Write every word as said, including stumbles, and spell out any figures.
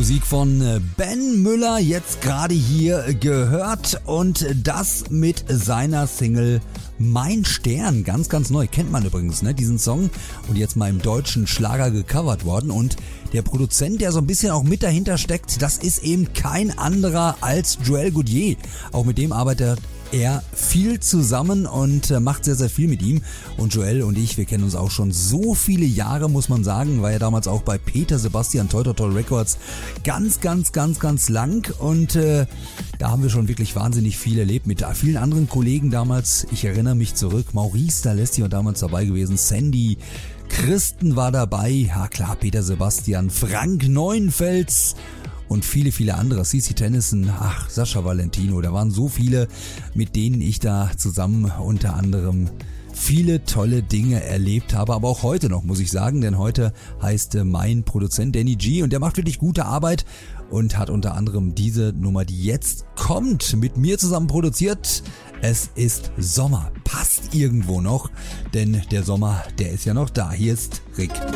Musik von Ben Müller, jetzt gerade hier gehört, und das mit seiner Single Mein Stern, ganz, ganz neu, kennt man übrigens, ne, diesen Song, und jetzt mal im deutschen Schlager gecovert worden, und der Produzent, der so ein bisschen auch mit dahinter steckt, das ist eben kein anderer als Joel Gaudier. Auch mit dem arbeitet er viel zusammen und macht sehr, sehr viel mit ihm. Und Joel und ich, wir kennen uns auch schon so viele Jahre, muss man sagen. War ja damals auch bei Peter Sebastian Toi Toi Toi Records ganz, ganz, ganz, ganz lang. Und äh, da haben wir schon wirklich wahnsinnig viel erlebt mit vielen anderen Kollegen damals. Ich erinnere mich zurück, Maurice Dalesti war damals dabei gewesen, Sandy, Christen war dabei, ja klar, Peter Sebastian, Frank Neuenfels und viele, viele andere, Cici Tennison, ach, Sascha Valentino, da waren so viele, mit denen ich da zusammen unter anderem viele tolle Dinge erlebt habe, aber auch heute noch, muss ich sagen, denn heute heißt mein Produzent Danny G und der macht wirklich gute Arbeit und hat unter anderem diese Nummer, die jetzt kommt, mit mir zusammen produziert. Es ist Sommer, passt irgendwo noch, denn der Sommer, der ist ja noch da. Hier ist Rick.